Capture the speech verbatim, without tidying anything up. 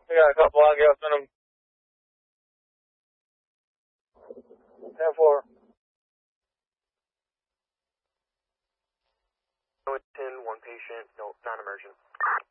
We got a couple on gas in them. ten four. ten, one patient, no, non-emergent.